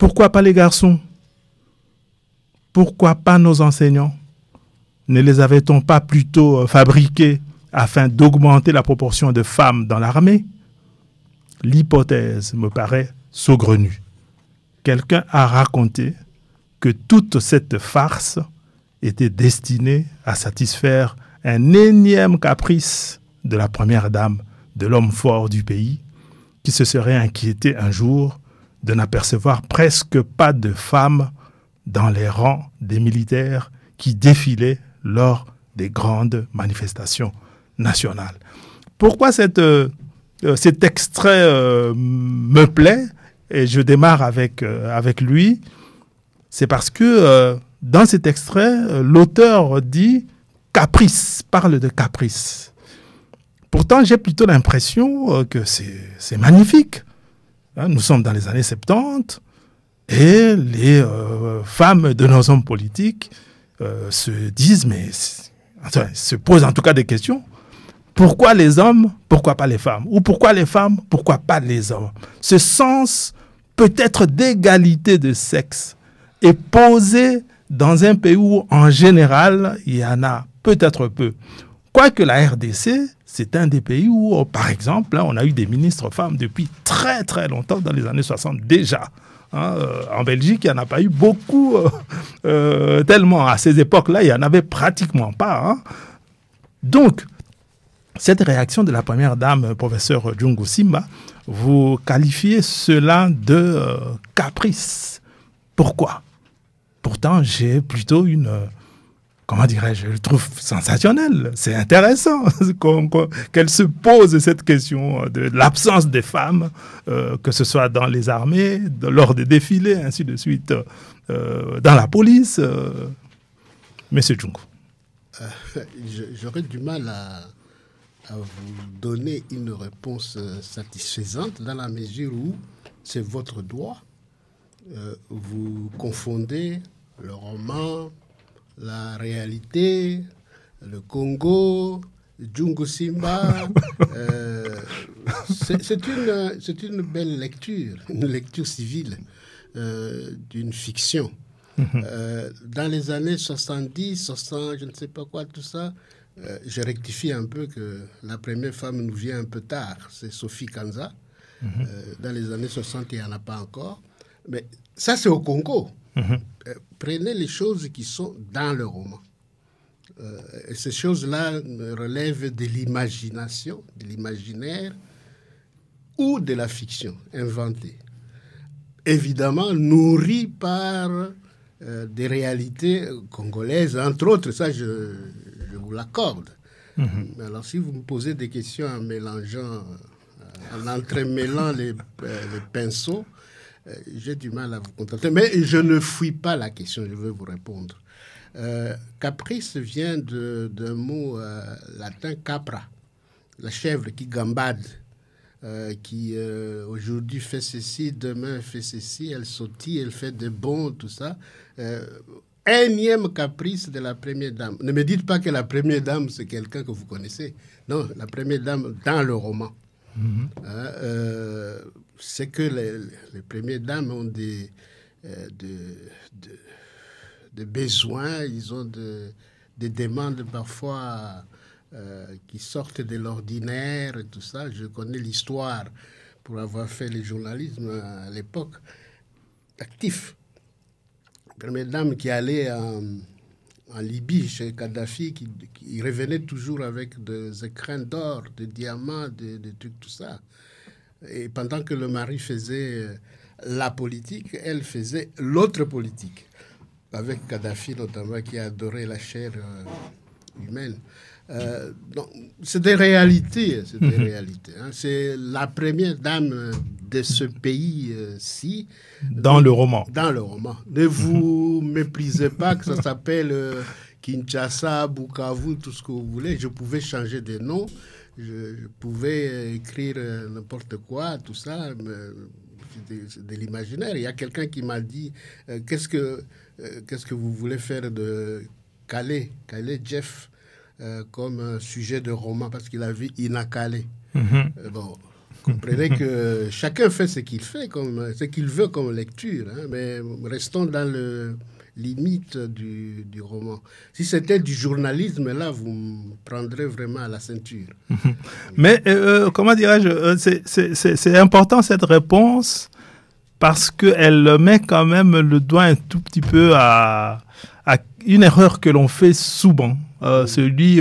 Pourquoi pas les garçons? Pourquoi pas nos enseignants? Ne les avait-on pas plutôt fabriqués afin d'augmenter la proportion de femmes dans l'armée? L'hypothèse me paraît saugrenue. Quelqu'un a raconté que toute cette farce était destinée à satisfaire un énième caprice de la première dame, de l'homme fort du pays, qui se serait inquiété un jour de n'apercevoir presque pas de femmes dans les rangs des militaires qui défilaient lors des grandes manifestations nationales. Pourquoi cet extrait me plaît, et je démarre avec lui, c'est parce que dans cet extrait, l'auteur dit caprice, parle de caprice. Pourtant, j'ai plutôt l'impression que c'est magnifique. Nous sommes dans les années 70 et les femmes de nos hommes politiques se disent, se posent en tout cas des questions. Pourquoi les hommes, pourquoi pas les femmes? Ou pourquoi les femmes, pourquoi pas les hommes? Ce sens peut-être d'égalité de sexe est posé dans un pays où, en général, il y en a peut-être peu. Quoique la RDC, c'est un des pays où, par exemple, on a eu des ministres femmes depuis très très longtemps, dans les années 60 déjà. En Belgique, il n'y en a pas eu beaucoup, tellement à ces époques-là, il n'y en avait pratiquement pas. Donc, cette réaction de la première dame, professeur Djungu Simba, vous qualifiez cela de caprice. Pourquoi? Pourtant, j'ai plutôt une... comment dirais-je, je trouve sensationnel. C'est intéressant qu'elle se pose cette question de l'absence des femmes, que ce soit dans les armées, lors des défilés, ainsi de suite, dans la police. Monsieur Djungu. J'aurais du mal à vous donner une réponse satisfaisante dans la mesure où c'est votre droit. Vous confondez le roman, la réalité, le Congo, Djungu Simba. C'est une belle lecture, une lecture civile d'une fiction. Dans les années 70, 60, je ne sais pas quoi, tout ça, je rectifie un peu que la première femme nous vient un peu tard, c'est Sophie Kanza. Dans les années 60, il n'y en a pas encore. Mais ça, c'est au Congo. Prenez les choses qui sont dans le roman. Et ces choses-là relèvent de l'imagination, de l'imaginaire ou de la fiction inventée. Évidemment, nourrie par des réalités congolaises, entre autres, ça je vous l'accorde. Alors si vous me posez des questions en mélangeant, en entremêlant les pinceaux, j'ai du mal à vous contenter. Mais je ne fuis pas la question, je veux vous répondre. Caprice vient d'un mot latin capra, la chèvre qui gambade, qui aujourd'hui fait ceci, demain fait ceci, elle sautille, elle fait des bonds, tout ça. Énième caprice de la première dame. Ne me dites pas que la première dame, c'est quelqu'un que vous connaissez. Non, la première dame dans le roman. C'est que les premières dames ont des besoins, ils ont des demandes parfois qui sortent de l'ordinaire et tout ça. Je connais l'histoire pour avoir fait le journalisme à l'époque actif. La première dame qui allait en Libye chez Kadhafi, qui revenait toujours avec des écrins d'or, des diamants, des trucs, tout ça. Et pendant que le mari faisait la politique, elle faisait l'autre politique. Avec Kadhafi notamment, qui adorait la chair humaine. Donc, c'est des réalités. C'est des réalités. C'est la première dame de ce pays-ci. Dans le roman. Dans le roman. Ne vous méprisez pas que ça s'appelle Kinshasa, Bukavu, tout ce que vous voulez. Je pouvais changer de nom. Je pouvais écrire n'importe quoi, tout ça. C'est de l'imaginaire. Il y a quelqu'un qui m'a dit qu'est-ce que vous voulez faire de Calais Jeff comme un sujet de roman, parce qu'il a vu Ina Calais. Bon, Comprenez que chacun fait ce qu'il veut comme lecture, hein, mais restons dans le limite du roman. Si c'était du journalisme, là, vous me prendrez vraiment à la ceinture. Mais, comment dirais-je, c'est important cette réponse parce qu'elle met quand même le doigt un tout petit peu à une erreur que l'on fait souvent, celui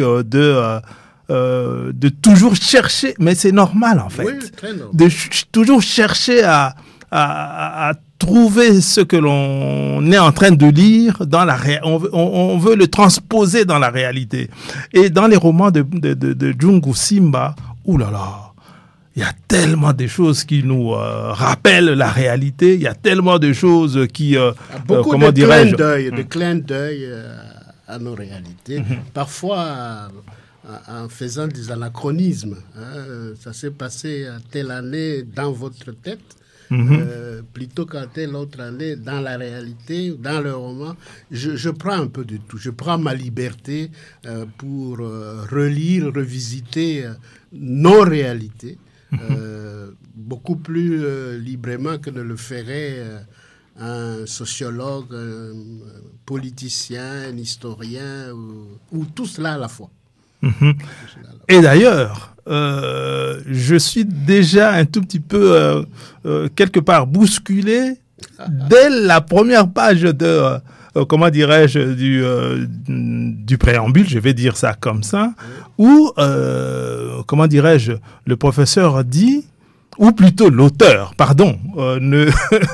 de toujours chercher, mais c'est normal en fait, oui, très normal. toujours chercher à trouver ce que l'on est en train de lire dans on veut le transposer dans la réalité. Et dans les romans de Jungu Simba, oulala, il y a tellement de choses qui nous rappellent la réalité, il y a tellement de choses qui beaucoup de clins d'œil à nos réalités, parfois en faisant des anachronismes. Hein. Ça s'est passé à telle année dans votre tête, plutôt qu'à telle autre année dans la réalité, dans le roman. Je prends un peu de tout. Je prends ma liberté pour relire, revisiter nos réalités, beaucoup plus librement que ne le ferait un sociologue, un politicien, un historien, ou tout cela à la fois. Et d'ailleurs, je suis déjà un tout petit peu, quelque part, bousculé dès la première page de, comment dirais-je, du préambule, je vais dire ça comme ça, où, comment dirais-je, le professeur dit, ou plutôt l'auteur, pardon, le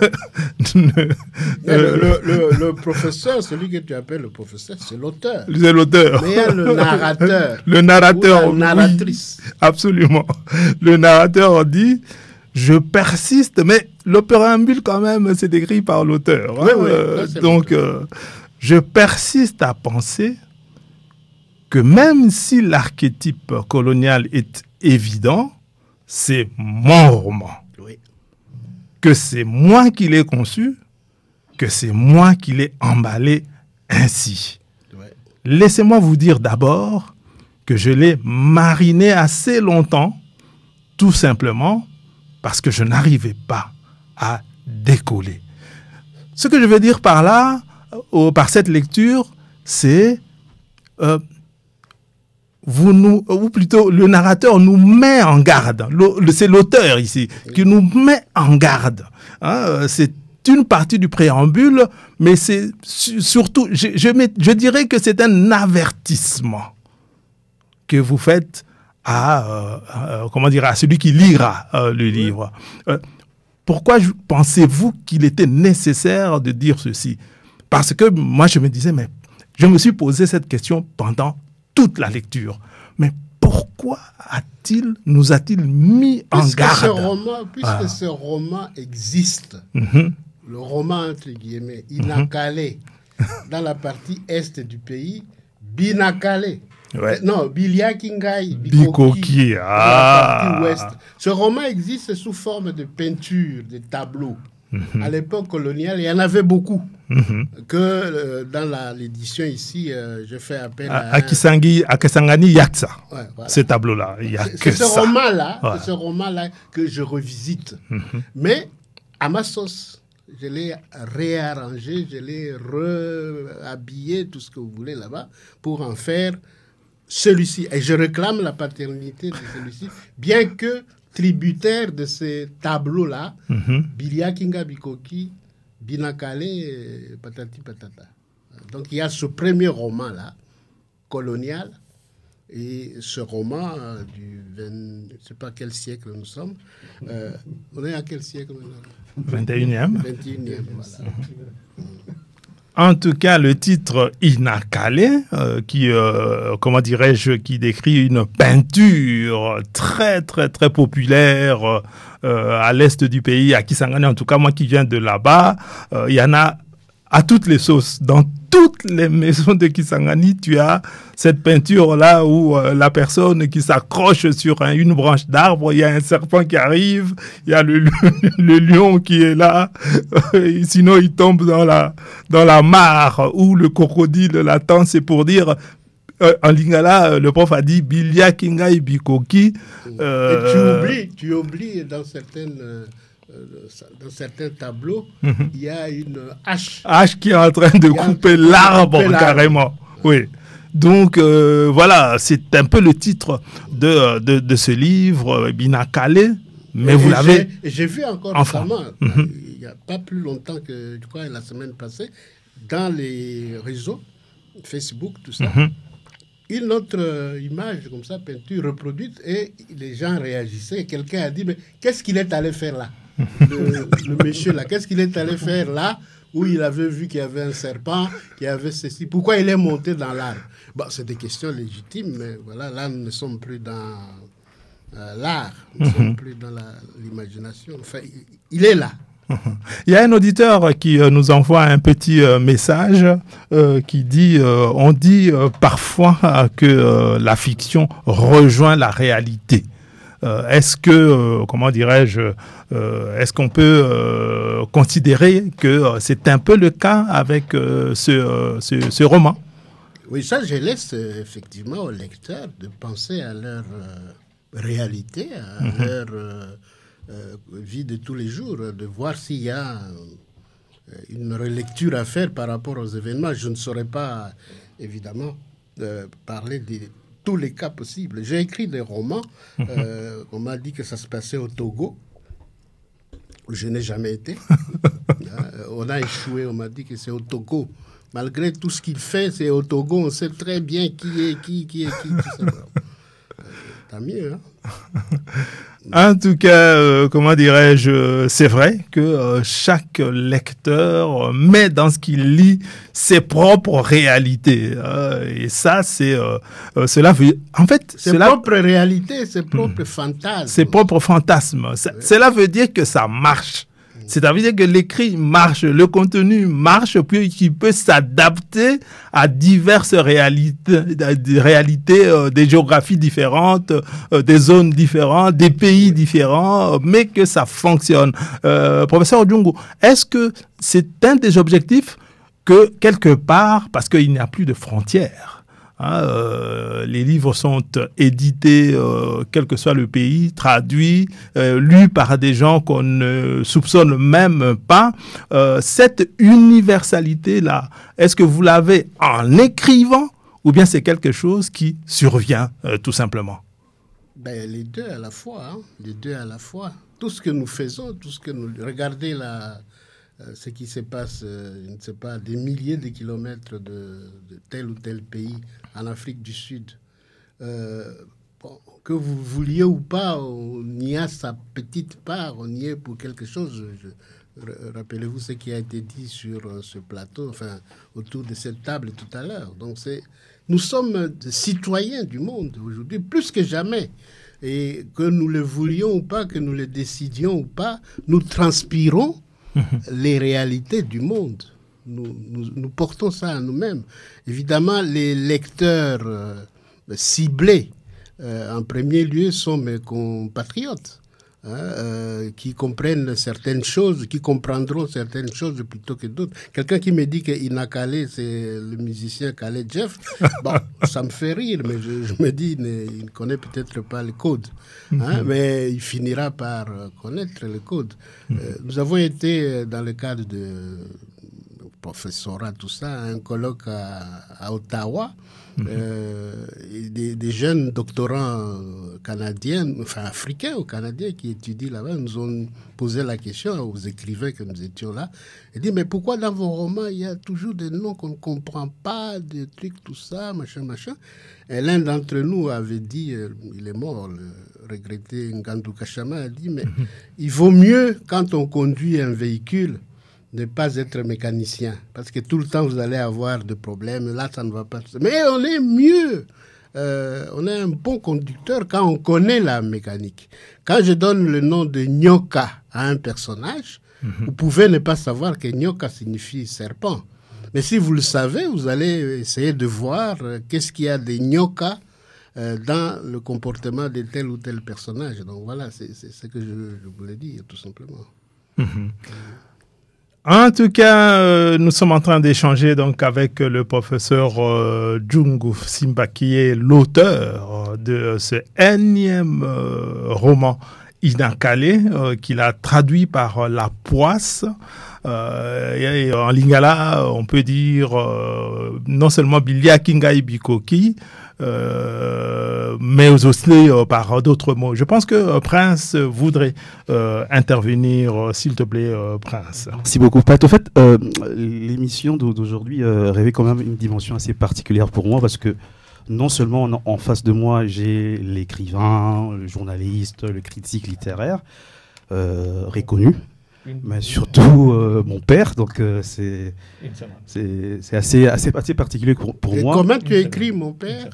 professeur, celui que tu appelles le professeur, c'est l'auteur. C'est l'auteur. Mais il y a le narrateur. Le narrateur, ou la narratrice. Oui, absolument. Le narrateur dit, je persiste, mais le préambule quand même, c'est écrit par l'auteur. Oui, oui, donc, je persiste à penser que même si l'archétype colonial est évident, c'est mon roman. Oui. Que c'est moi qui l'ai conçu, que c'est moi qui l'ai emballé ainsi. Oui. Laissez-moi vous dire d'abord que je l'ai mariné assez longtemps, tout simplement parce que je n'arrivais pas à décoller. Ce que je veux dire par là, par cette lecture, c'est... ou plutôt le narrateur nous met en garde. C'est l'auteur ici qui nous met en garde. Hein, c'est une partie du préambule, mais c'est surtout, je dirais que c'est un avertissement que vous faites à celui qui lira le livre. Pourquoi pensez-vous qu'il était nécessaire de dire ceci? Parce que moi, je me disais, mais je me suis posé cette question pendant toute la lecture. Mais pourquoi nous a-t-il mis en garde? Puisque ce roman existe, le roman, entre guillemets, Inakale, dans la partie est du pays, Binakale. Ouais. Non, Biliakingai, Bikoki, dans la partie ouest. Ce roman existe sous forme de peinture, de tableaux. À l'époque coloniale, il y en avait beaucoup. Que dans l'édition ici, je fais appel à Kisangani Yaksa. Ouais, voilà. Ce tableau-là, il y a que ce ça. C'est ce roman-là que je revisite. Mais à ma sauce, je l'ai réarrangé, je l'ai réhabillé, tout ce que vous voulez là-bas, pour en faire celui-ci. Et je réclame la paternité de celui-ci, bien que tributaire de ces tableaux-là, Bilia Kinga Bikoki, Binakale, patati patata. Donc il y a ce premier roman-là, colonial, et ce roman du 20, je ne sais pas quel siècle nous sommes. On est à quel siècle maintenant? 21e. 21e, voilà. En tout cas, le titre Inakale, qui décrit une peinture très, très, très populaire à l'est du pays, à Kisangani. En tout cas, moi qui viens de là-bas, il y en a à toutes les sauces. Dans toutes les maisons de Kisangani, tu as cette peinture-là où la personne qui s'accroche sur une branche d'arbre, il y a un serpent qui arrive, il y a le lion qui est là, sinon il tombe dans la mare où le crocodile l'attend. C'est pour dire En lingala, le prof a dit Bilia Kingai Bikoki. Et tu oublies dans certains tableaux, il y a une hache. Hache qui est en train de couper l'arbre carrément. Oui. Donc voilà, c'est un peu le titre de ce livre, Binakale. Mais vous l'avez. J'ai vu encore récemment, il n'y a pas plus longtemps que, je crois, la semaine passée, dans les réseaux, Facebook, tout ça, une autre image comme ça, peinture reproduite, et les gens réagissaient. Quelqu'un a dit, mais qu'est-ce qu'il est allé faire là, le monsieur là, qu'est-ce qu'il est allé faire là, où il avait vu qu'il y avait un serpent, qu'il y avait ceci, pourquoi il est monté dans l'arbre? Bon, c'est des questions légitimes, mais voilà, là, nous ne sommes plus dans l'art, nous ne sommes plus dans l'imagination. Enfin, il est là. Il y a un auditeur qui nous envoie un petit message qui dit on dit parfois que la fiction rejoint la réalité. Est-ce que, comment dirais-je, est-ce qu'on peut considérer que c'est un peu le cas avec ce roman? Oui, ça, je laisse effectivement aux lecteurs de penser à leur réalité, à leur vie de tous les jours, de voir s'il y a une relecture à faire par rapport aux événements. Je ne saurais pas, évidemment, parler de tous les cas possibles. J'ai écrit des romans. On m'a dit que ça se passait au Togo, où je n'ai jamais été. On a échoué, on m'a dit que c'est au Togo. Malgré tout ce qu'il fait, c'est au Togo. On sait très bien qui est qui. Tout ça. Tant mieux, hein? En tout cas, comment dirais-je, c'est vrai que chaque lecteur met dans ce qu'il lit ses propres réalités. Et ça, cela veut... En fait, ses propres réalités, ses propres fantasmes. Ses propres fantasmes. Cela veut dire que ça marche. C'est-à-dire que l'écrit marche, le contenu marche, puis il peut s'adapter à diverses réalités, des géographies différentes, des zones différentes, des pays différents, mais que ça fonctionne. Professeur Odiongo, est-ce que c'est un des objectifs que, quelque part, parce qu'il n'y a plus de frontières, les livres sont édités, quel que soit le pays, traduits, lus par des gens qu'on ne soupçonne même pas. Cette universalité-là, est-ce que vous l'avez en écrivant ou bien c'est quelque chose qui survient tout simplement? Les deux à la fois. Hein. Les deux à la fois. Tout ce que nous faisons, tout ce que nous... Regardez ce qui se passe, je ne sais pas, des milliers de kilomètres de tel ou tel pays en Afrique du Sud. Que vous vouliez ou pas, on y a sa petite part, on y est pour quelque chose. Rappelez-vous ce qui a été dit sur ce plateau, enfin, autour de cette table tout à l'heure. Donc, nous sommes citoyens du monde aujourd'hui, plus que jamais. Et que nous le voulions ou pas, que nous le décidions ou pas, nous transpirons les réalités du monde. Nous portons ça à nous-mêmes. Évidemment, les lecteurs ciblés, en premier lieu, sont mes compatriotes, qui comprennent certaines choses, qui comprendront certaines choses plutôt que d'autres. Quelqu'un qui me dit que Inakale, c'est le musicien Kale Jeff, bon, ça me fait rire, mais je me dis, il ne connaît peut-être pas le code, mais il finira par connaître le code. Nous avons été, dans le cadre de professorat, tout ça, un colloque à Ottawa, des jeunes doctorants canadiens, enfin africains ou canadiens qui étudient là-bas, nous ont posé la question aux écrivains que nous étions là, et dit, mais pourquoi dans vos romans il y a toujours des noms qu'on ne comprend pas, des trucs, tout ça, machin. Et l'un d'entre nous avait dit, il est mort, le regretté Ngandou Kachama, a dit, mais il vaut mieux quand on conduit un véhicule ne pas être mécanicien, parce que tout le temps vous allez avoir des problèmes, là ça ne va pas. Mais on est mieux, on est un bon conducteur quand on connaît la mécanique. Quand je donne le nom de Nyoka à un personnage, vous pouvez ne pas savoir que Nyoka signifie serpent. Mais si vous le savez, vous allez essayer de voir qu'est-ce qu'il y a de Nyoka dans le comportement de tel ou tel personnage. Donc voilà, c'est ce que je voulais dire, tout simplement. En tout cas, nous sommes en train d'échanger donc avec le professeur Djungu Simba, qui est l'auteur de ce énième roman Inakale, qu'il a traduit par La Poisse. Et en lingala, on peut dire non seulement Bilia Kingai Bikoki, mais aussi par d'autres mots. Je pense que Prince voudrait intervenir, s'il te plaît, Prince. Merci beaucoup, Pat. Au fait, l'émission d'aujourd'hui revêt quand même une dimension assez particulière pour moi parce que non seulement en face de moi, j'ai l'écrivain, le journaliste, le critique littéraire reconnu, mais surtout mon père, donc c'est assez particulier pour Et moi. comment tu écris, mon père?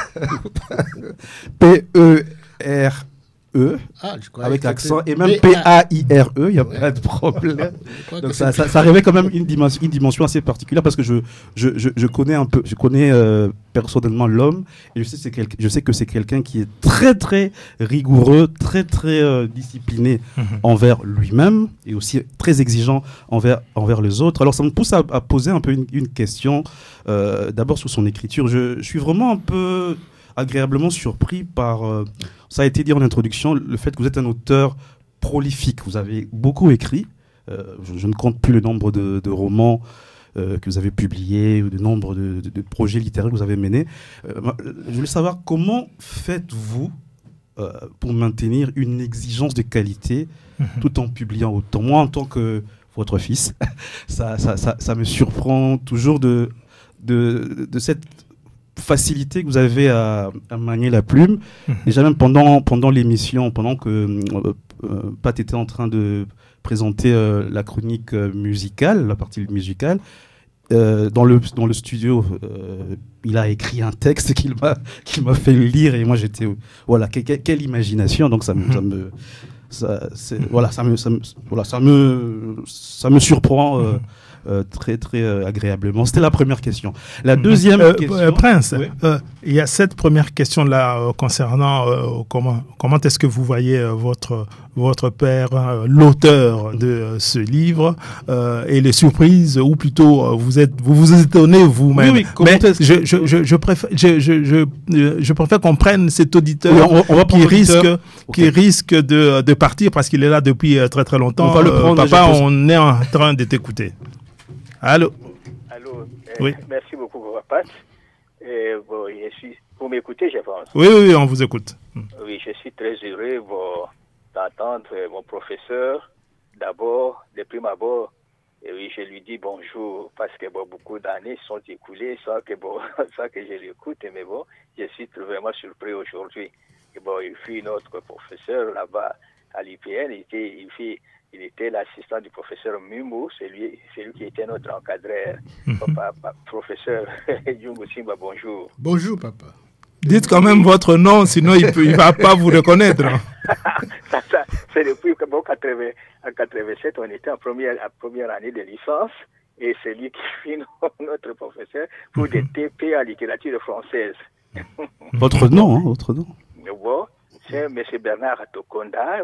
P-E-R-E, avec accent, et même P-A-I-R-E, il n'y a pas de problème. Donc ça révèle quand même une dimension assez particulière parce que je connais un peu, je connais personnellement l'homme, et je sais que c'est quelqu'un qui est très très rigoureux, très très discipliné envers lui-même et aussi très exigeant envers les autres. Alors ça me pousse à poser un peu une question, d'abord sur son écriture. Je suis vraiment un peu agréablement surpris par, ça a été dit en introduction, le fait que vous êtes un auteur prolifique. Vous avez beaucoup écrit, je ne compte plus le nombre de romans que vous avez publiés, ou le nombre de projets littéraires que vous avez menés. Je voulais savoir comment faites-vous pour maintenir une exigence de qualité tout en publiant autant. Moi, en tant que votre fils, ça me surprend toujours de cette facilité que vous avez à manier la plume. Déjà même pendant l'émission, pendant que Pat était en train de présenter la chronique musicale, la partie musicale, dans le studio, il a écrit un texte qu'il m'a fait lire et moi j'étais voilà, quelle imagination. Donc ça me surprend très très agréablement. C'était la première question. La deuxième question, Prince, oui. Il y a cette première question-là concernant comment est-ce que vous voyez votre père, l'auteur de ce livre, et les surprises, ou plutôt vous vous étonnez vous-même. Oui, mais je préfère qu'on prenne cet auditeur, oui, on va qui risque de partir parce qu'il est là depuis très très longtemps. On va le prendre, papa, on est en train de t'écouter. Allô. Oui. Merci beaucoup pour votre passe. Vous m'écoutez, je pense. Oui, on vous écoute. Oui, je suis très heureux d'entendre mon professeur. D'abord, de prime abord, et oui, je lui dis bonjour parce que beaucoup d'années sont écoulées sans que je l'écoute. Mais je suis vraiment surpris aujourd'hui. Et il fut notre professeur là-bas à l'IPN. Il était l'assistant du professeur Mumu, c'est lui qui était notre encadreur. Professeur Djungu Simba, bonjour. Bonjour, papa. Dites quand même votre nom, sinon il ne va pas vous reconnaître. C'est depuis qu'en 87, on était en première année de licence, et c'est lui qui fut notre professeur pour des TP en littérature française. Votre nom, votre nom. C'est M. Bernard Tokonda.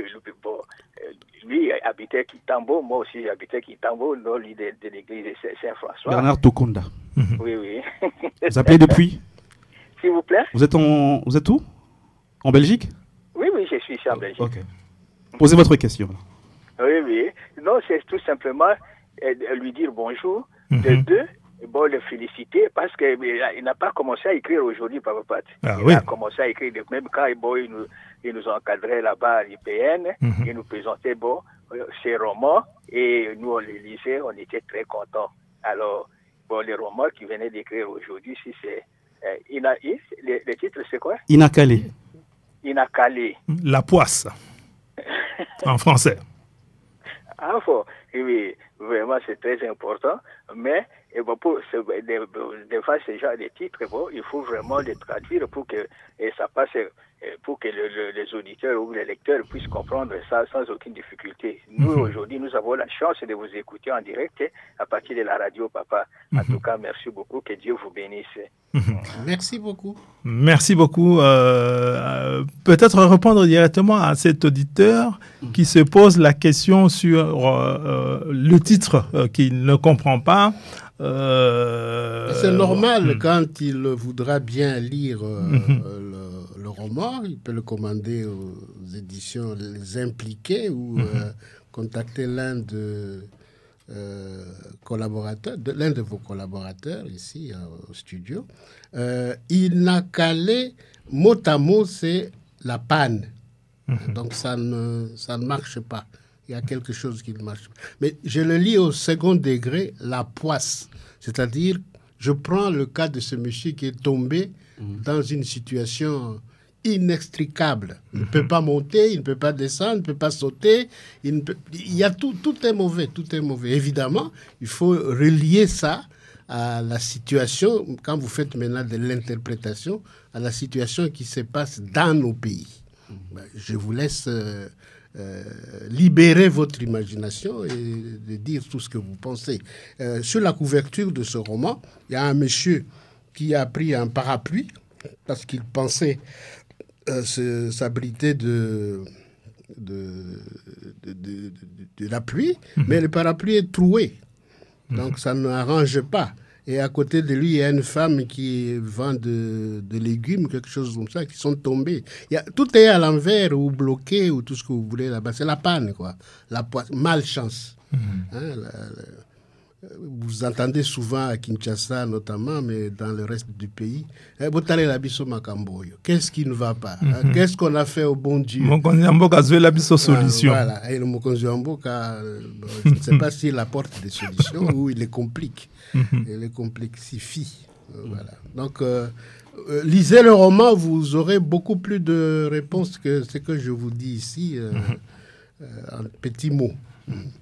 Lui habitait Kitambo, moi aussi j'habitais Kitambo, dans l'idée de l'église de Saint-François. Bernard Tokonda. Oui. Vous appelez depuis? S'il vous plaît. Vous êtes où? En Belgique? Oui, je suis ici en Belgique. Ok. Posez votre question. Oui. Non, c'est tout simplement lui dire bonjour. De deux, le féliciter parce qu'il n'a pas commencé à écrire aujourd'hui, Papa Pat. Il a commencé à écrire même quand il nous encadrait là-bas à l'IPN. Il nous présentait ses romans et nous on les lisait, on était très contents. Alors, les romans qu'il venait d'écrire aujourd'hui, si c'est le titre c'est quoi? Inakale. La Poisse. En français. Oui, vraiment c'est très important. Mais Et bon, des fois, ces genres de titres, bon, il faut vraiment les traduire pour que ça passe, pour que les auditeurs ou les lecteurs puissent comprendre ça sans aucune difficulté. Nous, aujourd'hui, nous avons la chance de vous écouter en direct à partir de la radio, papa. En tout cas, merci beaucoup. Que Dieu vous bénisse. Merci beaucoup. Merci beaucoup. Peut-être répondre directement à cet auditeur qui se pose la question sur le titre qu'il ne comprend pas. C'est normal quand il voudra bien lire le roman, il peut le commander aux éditions Les Impliqués ou contacter l'un de vos collaborateurs ici au studio. Il n'a qu'à aller mot à mot, c'est la panne. Donc ça ne marche pas. Il y a quelque chose qui ne marche pas. Mais je le lis au second degré, la poisse. C'est-à-dire, je prends le cas de ce monsieur qui est tombé dans une situation inextricable. Il ne peut pas monter, il ne peut pas descendre, il ne peut pas sauter. Il y a tout est mauvais, tout est mauvais. Évidemment, il faut relier ça à la situation, quand vous faites maintenant de l'interprétation, à la situation qui se passe dans nos pays. Je vous laisse libérer votre imagination et de dire tout ce que vous pensez. Sur la couverture de ce roman, il y a un monsieur qui a pris un parapluie parce qu'il pensait s'abriter de la pluie, mais le parapluie est troué. Donc ça n'arrange pas. Et à côté de lui, il y a une femme qui vend de légumes, quelque chose comme ça, qui sont tombés. Tout est à l'envers ou bloqué ou tout ce que vous voulez là-bas. C'est la panne, quoi. malchance. Vous entendez souvent à Kinshasa notamment, mais dans le reste du pays, qu'est-ce qui ne va pas? Qu'est-ce qu'on a fait au bon Dieu? Voilà. Et le Mokonzi Amboka, je ne sais pas s'il apporte des solutions ou il les complique. Il les complexifie. Voilà. Donc, lisez le roman, vous aurez beaucoup plus de réponses que ce que je vous dis ici en petits mots. Prince ?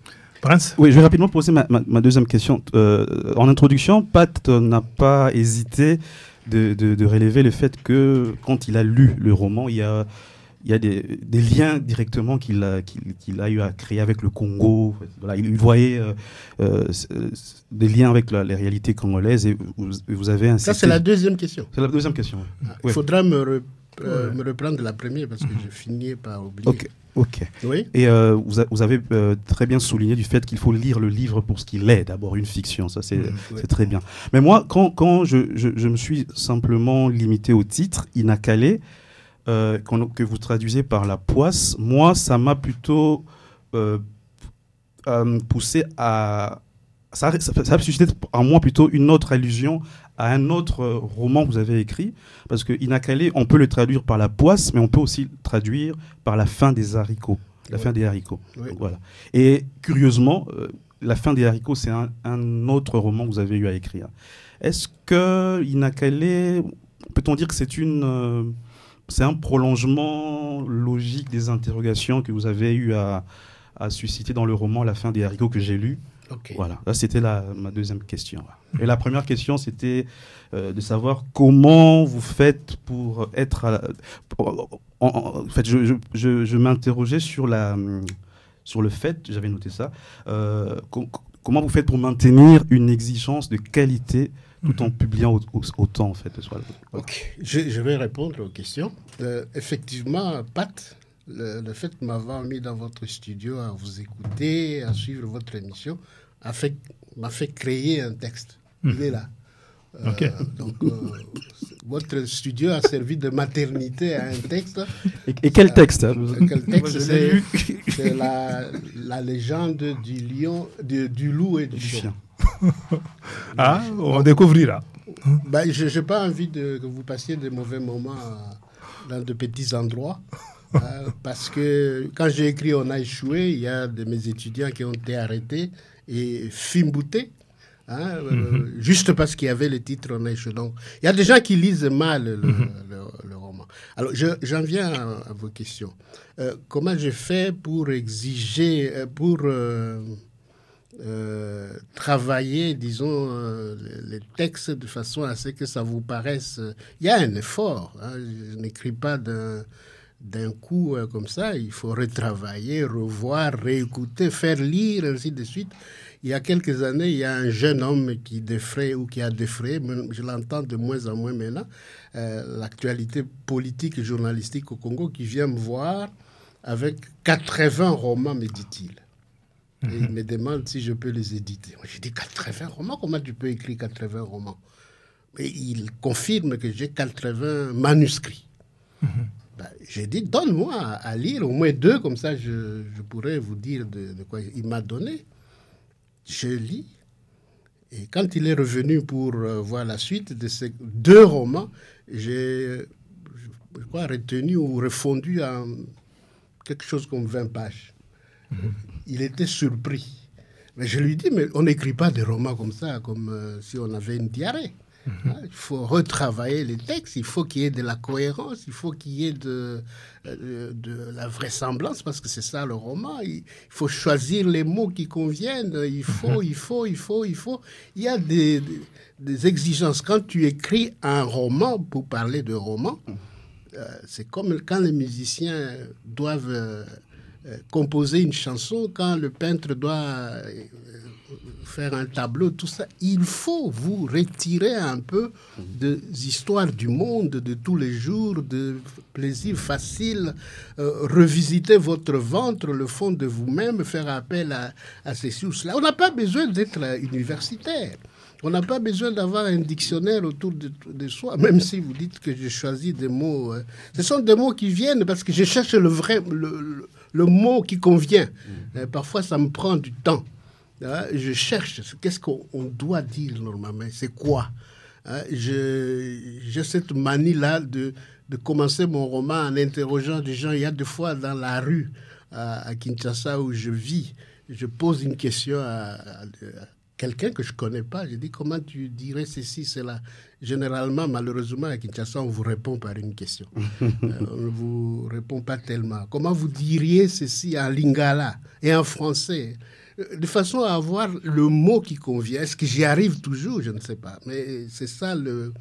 Oui, je vais rapidement poser ma deuxième question. En introduction, Pat n'a pas hésité de relever le fait que quand il a lu le roman, il y a des liens directement qu'il a eu à créer avec le Congo. Voilà, il voyait des liens avec les réalités congolaises et vous avez insisté. Ça, c'est la deuxième question. C'est la deuxième question. Il faudra me reprendre la première parce que je finis par oublier. Ok. Oui. Et vous avez très bien souligné du fait qu'il faut lire le livre pour ce qu'il est, d'abord une fiction, ça c'est très bien. Mais moi, quand je me suis simplement limité au titre, Inakale, que vous traduisez par la poisse, moi ça m'a plutôt poussé à... Ça a suscité en moi plutôt une autre allusion à un autre roman que vous avez écrit, parce que Inakale, on peut le traduire par la poisse, mais on peut aussi le traduire par la fin des haricots. La fin des haricots. Oui. Donc, voilà. Et curieusement, la fin des haricots, c'est un autre roman que vous avez eu à écrire. Est-ce que Inakale, peut-on dire que c'est un prolongement logique des interrogations que vous avez eu à susciter dans le roman La fin des haricots que j'ai lu? Okay. Voilà, là c'était ma deuxième question. Et la première question, c'était de savoir comment vous faites pour être... En fait, je m'interrogeais sur le fait, j'avais noté ça, comment vous faites pour maintenir une exigence de qualité tout en publiant autant, en fait. Ok, je vais répondre aux questions. Effectivement, Pat, le fait de m'avoir mis dans votre studio à vous écouter, à suivre votre émission, m'a fait créer un texte. Il est là. Okay. Donc, votre studio a servi de maternité à un texte. Et quel texte Quel texte? C'est la légende du lion, du loup et du chien. On découvrira. Je n'ai pas envie que vous passiez de mauvais moments dans de petits endroits. Parce que quand j'ai écrit On a échoué, il y a de mes étudiants qui ont été arrêtés et fimboutés, juste parce qu'il y avait le titre On a échoué. Donc, il y a des gens qui lisent mal le roman. Alors, j'en viens à vos questions. Comment j'ai fait pour exiger, pour travailler, disons, les textes de façon à ce que ça vous paraisse... Il y a un effort. Hein. Je n'écris pas d'un coup comme ça. Il faut retravailler, revoir, réécouter, faire lire, ainsi de suite. Il y a quelques années, il y a un jeune homme qui défraie ou qui a défrayé, je l'entends de moins en moins maintenant, l'actualité politique et journalistique au Congo, qui vient me voir avec 80 romans, me dit-il. Et il me demande si je peux les éditer. J'ai dit 80 romans, comment tu peux écrire 80 romans? Et il confirme que j'ai 80 manuscrits. J'ai dit, donne-moi à lire au moins 2, comme ça je pourrais vous dire de quoi il m'a donné. Je lis. Et quand il est revenu pour voir la suite de ces 2 romans, j'ai, je crois, retenu ou refondu en quelque chose comme 20 pages. Il était surpris. Mais je lui dis, mais on n'écrit pas des romans comme ça, comme si on avait une diarrhée. Il faut retravailler les textes, il faut qu'il y ait de la cohérence, il faut qu'il y ait de la vraisemblance, parce que c'est ça le roman. Il faut choisir les mots qui conviennent, il faut. Il y a des exigences. Quand tu écris un roman, pour parler de roman, c'est comme quand les musiciens doivent composer une chanson, quand le peintre doit faire un tableau, tout ça, il faut vous retirer un peu des histoires du monde, de tous les jours, de plaisirs faciles, revisiter votre ventre, le fond de vous-même, faire appel à ces sources-là. On n'a pas besoin d'être universitaire. On n'a pas besoin d'avoir un dictionnaire autour de soi, même si vous dites que j'ai choisi des mots. Ce sont des mots qui viennent parce que je cherche le mot qui convient. Parfois, ça me prend du temps. Je cherche. Qu'est-ce qu'on doit dire normalement? C'est quoi? J'ai cette manie-là de commencer mon roman en interrogeant des gens. Il y a des fois dans la rue à Kinshasa où je vis, je pose une question à quelqu'un que je ne connais pas. Je dis, comment tu dirais ceci, cela? Généralement, malheureusement, à Kinshasa, on vous répond par une question. On ne vous répond pas tellement. Comment vous diriez ceci en lingala et en français? De façon à avoir le mot qui convient. Est-ce que j'y arrive toujours? Je ne sais pas. Mais c'est ça le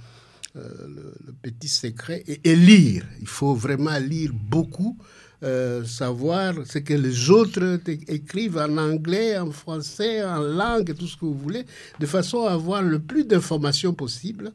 petit secret. Et lire. Il faut vraiment lire beaucoup. Savoir ce que les autres écrivent en anglais, en français, en langue, tout ce que vous voulez, de façon à avoir le plus d'informations possible,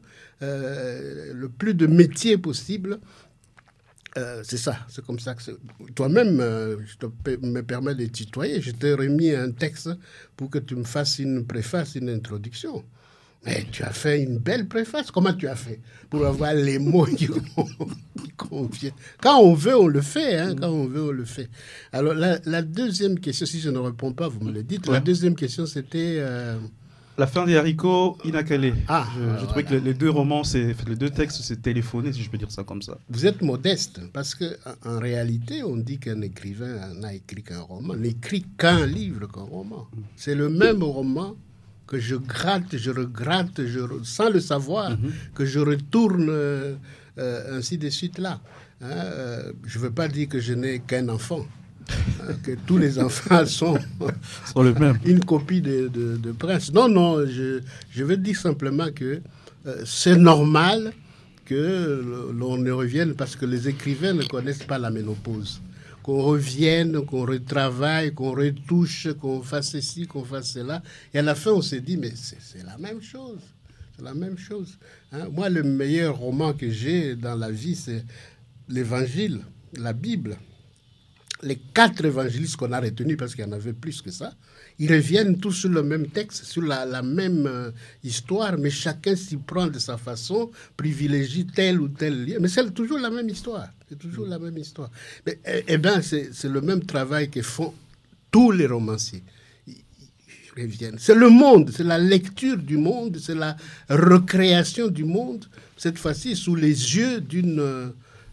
le plus de métiers possible. C'est ça, c'est comme ça que c'est. Toi-même, me permets de tutoyer, je t'ai remis un texte pour que tu me fasses une préface, une introduction. Mais tu as fait une belle préface. Comment tu as fait pour avoir les mots qui conviennent? Quand on veut, on le fait. Hein? Quand on veut, on le fait. Alors, la deuxième question, si je ne réponds pas, vous me le dites. Ouais. La deuxième question, c'était... La fin des haricots, Inakale. Je trouvais que les 2 romans, les 2 textes, c'est téléphoné, si je peux dire ça comme ça. Vous êtes modeste, parce qu'en réalité, on dit qu'un écrivain n'a écrit qu'un roman, n'écrit qu'un livre qu'un roman. C'est le même roman que je gratte, je regratte, sans le savoir, que je retourne ainsi de suite là. Je ne veux pas dire que je n'ai qu'un enfant. Que tous les enfants sont le même. Une copie de Prince. Non, je veux dire simplement que c'est normal que l'on ne revienne, parce que les écrivains ne connaissent pas la ménopause. Qu'on revienne, qu'on retravaille, qu'on retouche, qu'on fasse ceci, qu'on fasse cela. Et à la fin, on s'est dit, mais c'est la même chose. C'est la même chose. Hein? Moi, le meilleur roman que j'ai dans la vie, c'est l'Évangile, la Bible. Les 4 évangélistes qu'on a retenus, parce qu'il y en avait plus que ça, ils reviennent tous sur le même texte, sur la même histoire, mais chacun s'y prend de sa façon, privilégie tel ou tel lien. Mais c'est toujours la même histoire. C'est toujours la même histoire. Mais, c'est le même travail que font tous les romanciers. Ils reviennent. C'est le monde, c'est la lecture du monde, c'est la recréation du monde, cette fois-ci sous les yeux d'une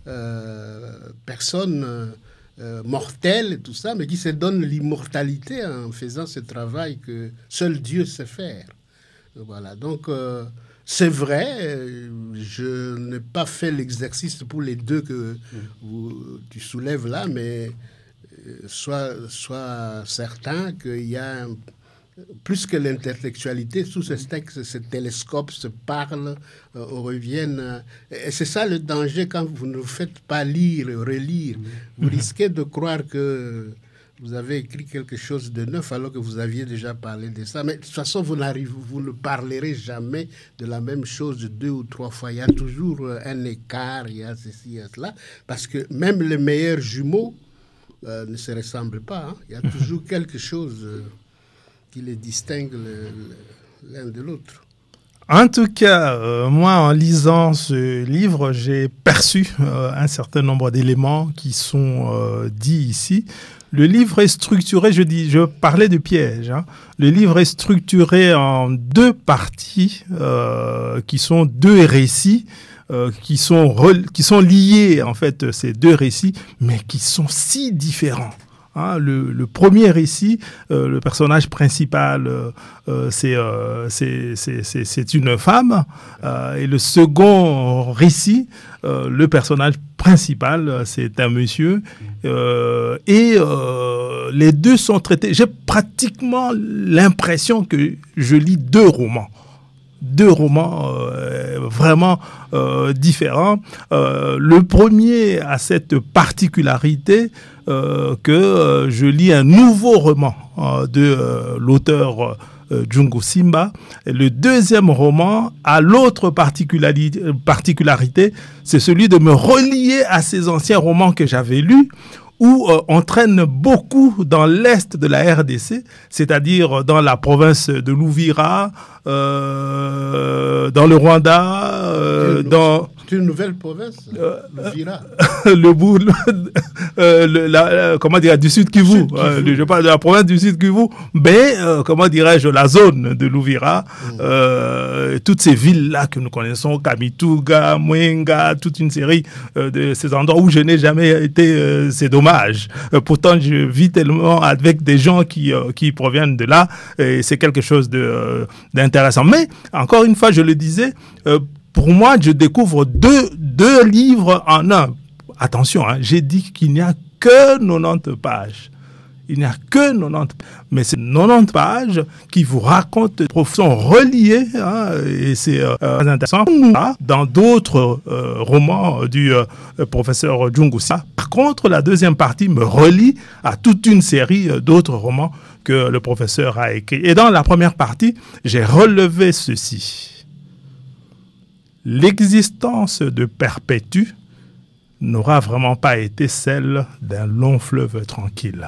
personne... mortel et tout ça, mais qui se donne l'immortalité en faisant ce travail que seul Dieu sait faire. Voilà, donc c'est vrai, je n'ai pas fait l'exercice pour les 2 que tu soulèves là, mais sois certain qu'il y a plus que l'intellectualité, tous ces textes se télescopent, se parlent, reviennent. Et c'est ça le danger quand vous ne vous faites pas lire, relire. Vous risquez de croire que vous avez écrit quelque chose de neuf alors que vous aviez déjà parlé de ça. Mais de toute façon, vous ne parlerez jamais de la même chose 2 ou 3 fois. Il y a toujours un écart, il y a ceci, il y a cela. Parce que même les meilleurs jumeaux ne se ressemblent pas. Hein. Il y a toujours quelque chose qui les distingue l'un de l'autre. En tout cas, moi, en lisant ce livre, j'ai perçu un certain nombre d'éléments qui sont dits ici. Le livre est structuré, je parlais de piège. Hein. Le livre est structuré en 2 parties qui sont 2 récits qui sont liés, en fait, ces 2 récits, mais qui sont si différents. Hein, le premier récit, le personnage principal, c'est une femme, et le second récit, le personnage principal, c'est un monsieur, et les 2 sont traités. J'ai pratiquement l'impression que je lis 2 romans. 2 romans vraiment différents. Le premier a cette particularité que je lis un nouveau roman de l'auteur Jungu Simba. Et le deuxième roman a l'autre particularité, c'est celui de me relier à ces anciens romans que j'avais lus, où on traîne beaucoup dans l'est de la RDC, c'est-à-dire dans la province de l'Ouvira, dans le Rwanda, dans... C'est une nouvelle province, l'Ouvira. Comment dire, du Sud Kivu. Je parle de la province du Sud Kivu, mais, comment dirais-je, la zone de l'Ouvira, toutes ces villes-là que nous connaissons, Kamituga, Mwenga, toute une série de ces endroits où je n'ai jamais été, c'est dommage. Pourtant, je vis tellement avec des gens qui proviennent de là, et c'est quelque chose d'intéressant. Mais, encore une fois, je le disais, pour moi, je découvre deux livres en un. Attention, hein, j'ai dit qu'il n'y a que 90 pages. Il n'y a que 90. Mais c'est 90 pages qui vous racontent, sont reliés, hein, et c'est très intéressant. Dans d'autres romans du professeur Jungu Simba. Par contre, la deuxième partie me relie à toute une série d'autres romans que le professeur a écrits. Et dans la première partie, j'ai relevé ceci. L'existence de Perpétue n'aura vraiment pas été celle d'un long fleuve tranquille.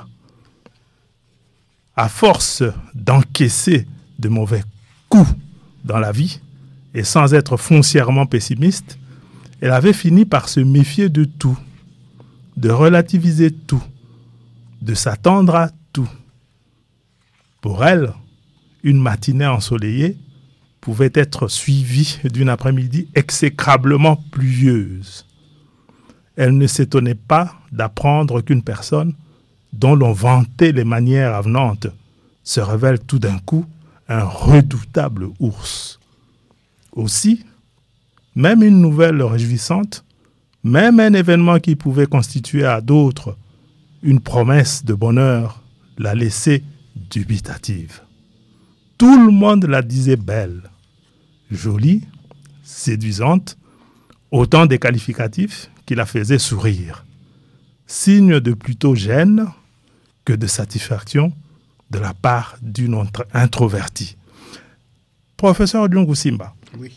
À force d'encaisser de mauvais coups dans la vie, et sans être foncièrement pessimiste, elle avait fini par se méfier de tout, de relativiser tout, de s'attendre à tout. Pour elle, une matinée ensoleillée pouvait être suivie d'une après-midi exécrablement pluvieuse. Elle ne s'étonnait pas d'apprendre qu'une personne dont l'on vantait les manières avenantes se révèle tout d'un coup un redoutable ours. Aussi, même une nouvelle réjouissante, même un événement qui pouvait constituer à d'autres une promesse de bonheur, la laissait dubitative. Tout le monde la disait belle, jolie, séduisante, autant des qualificatifs qui la faisaient sourire. Signe de plutôt gêne que de satisfaction de la part d'une introvertie. Professeur Jungu Simba, oui.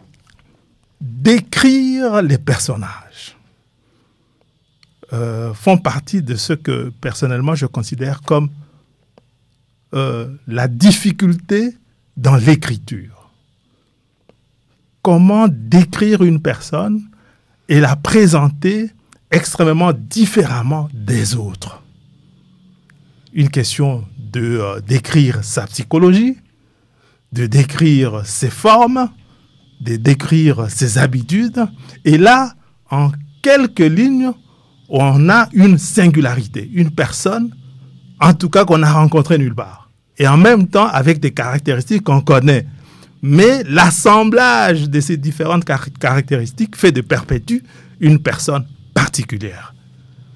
Décrire les personnages font partie de ce que personnellement je considère comme la difficulté dans l'écriture. Comment décrire une personne et la présenter extrêmement différemment des autres. Une question de décrire sa psychologie, de décrire ses formes, de décrire ses habitudes. Et là, en quelques lignes, on a une singularité, une personne, en tout cas qu'on a rencontrée nulle part. Et en même temps, avec des caractéristiques qu'on connaît. Mais l'assemblage de ces différentes caractéristiques fait de Perpétue une personne particulière.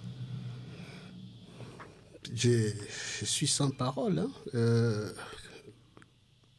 Je suis sans parole. Hein.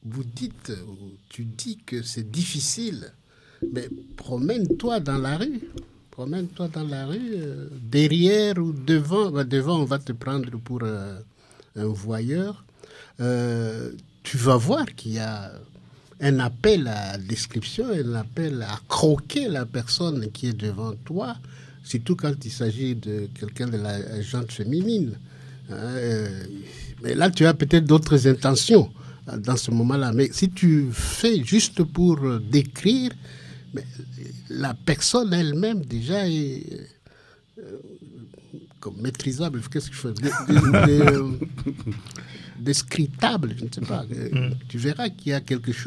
tu dis que c'est difficile, mais promène-toi dans la rue. Promène-toi dans la rue, derrière ou devant. Devant, on va te prendre pour un voyeur. Tu vas voir qu'il y a un appel à description, un appel à croquer la personne qui est devant toi, surtout quand il s'agit de quelqu'un de la gente féminine. Mais là, tu as peut-être d'autres intentions dans ce moment-là. Mais si tu fais juste pour décrire, mais la personne elle-même déjà est comme maîtrisable. Qu'est-ce que je fais descriptable, je ne sais pas. Tu verras qu'il y a quelque chose.